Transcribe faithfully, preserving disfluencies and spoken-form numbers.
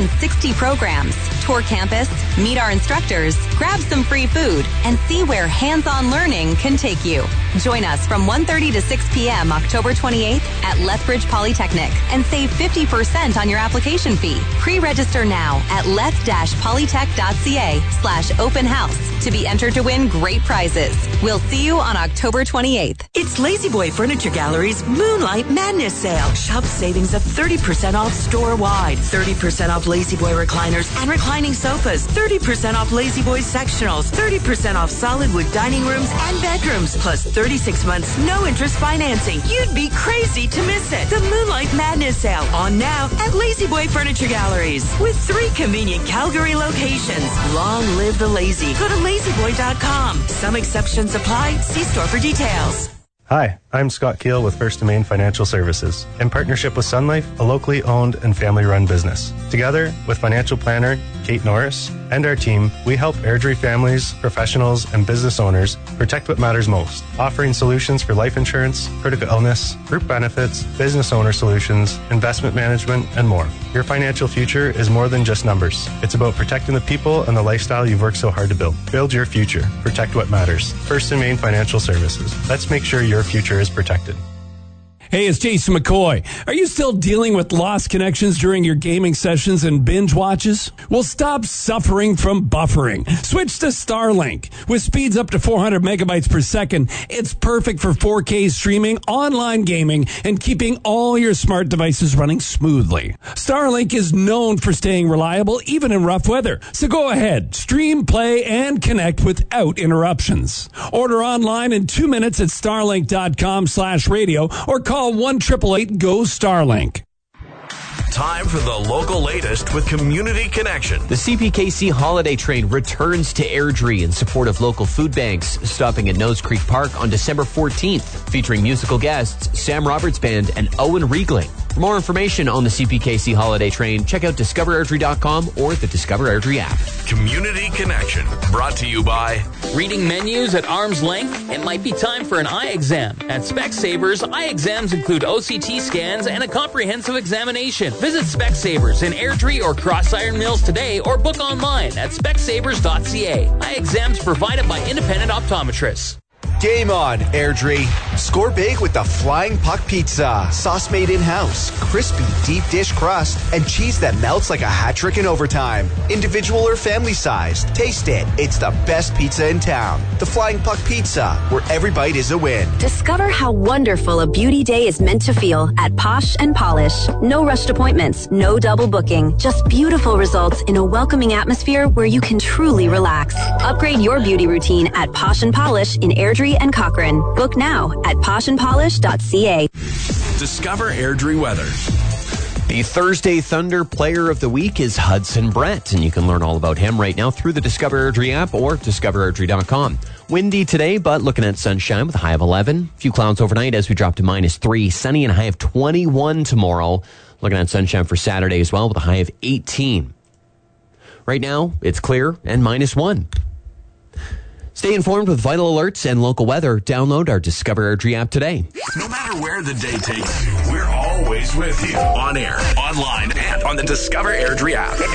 sixty programs. Tour campus, meet our instructors, grab some free food, and see where hands-on learning can take you. Join us from one thirty to six p.m. October twenty-eighth at Lethbridge Polytechnic and save fifty percent on your application fee. Pre-register now at leth-polytech.ca slash open house to be entered to win great prizes. We'll see you on October twenty-eighth. It's La-Z-Boy Furniture Gallery's Moonlight Madness Sale. Shop savings of thirty percent off store-wide, thirty percent off La-Z-Boy recliners and reclining sofas, thirty percent off La-Z-Boy sectionals, thirty percent off solid wood dining rooms and bedrooms, plus thirty-six months no interest financing. You'd be crazy to miss it. The Moonlight Madness Sale on now at La-Z-Boy Furniture Galleries with three convenient Calgary locations. Long live the lazy. Go to lazy boy dot com. Some exceptions apply. See store for details. Hi, I'm Scott Keel with First and Main Financial Services, in partnership with Sun Life, a locally owned and family-run business. Together with financial planner Kate Norris and our team, we help Airdrie families, professionals, and business owners protect what matters most, offering solutions for life insurance, critical illness, group benefits, business owner solutions, investment management, and more. Your financial future is more than just numbers. It's about protecting the people and the lifestyle you've worked so hard to build. Build your future. Protect what matters. First and Main Financial Services. Let's make sure your future is protected. Hey, it's Jason McCoy. Are you still dealing with lost connections during your gaming sessions and binge watches? Well, stop suffering from buffering. Switch to Starlink. With speeds up to four hundred megabytes per second, it's perfect for four K streaming, online gaming, and keeping all your smart devices running smoothly. Starlink is known for staying reliable even in rough weather. So go ahead, stream, play, and connect without interruptions. Order online in two minutes at starlink.com slash radio or call one eight eight eight go Starlink. Time for the local latest with Community Connection. The C P K C Holiday Train returns to Airdrie in support of local food banks, stopping at Nose Creek Park on December fourteenth, featuring musical guests Sam Roberts Band and Owen Riegling. For more information on the C P K C Holiday Train, check out discover airdrie dot com or the Discover Airdrie app. Community Connection, brought to you by... Reading menus at arm's length? It might be time for an eye exam. At Specsavers, eye exams include O C T scans and a comprehensive examination. Visit Specsavers in Airdrie or Cross Iron Mills today or book online at specsavers dot c a. Eye exams provided by independent optometrists. Game on, Airdrie. Score big with the Flying Puck Pizza. Sauce made in-house, crispy deep dish crust, and cheese that melts like a hat trick in overtime. Individual or family sized. Taste it. It's the best pizza in town. The Flying Puck Pizza, where every bite is a win. Discover how wonderful a beauty day is meant to feel at Posh and Polish. No rushed appointments, no double booking, just beautiful results in a welcoming atmosphere where you can truly relax. Upgrade your beauty routine at Posh and Polish in Airdrie and Cochrane. Book now at posh and polish dot c a. Discover Airdrie weather. The Thursday Thunder Player of the Week is Hudson Brett, and you can learn all about him right now through the Discover Airdrie app or discover airdrie dot com. Windy today, but looking at sunshine with a high of eleven. A few clouds overnight as we drop to minus three. Sunny and a high of twenty-one tomorrow. Looking at sunshine for Saturday as well with a high of eighteen. Right now, it's clear and minus one. Stay informed with vital alerts and local weather. Download our Discover Airdrie app today. No matter where the day takes you, we're always with you. On air, online, and on the Discover Airdrie app.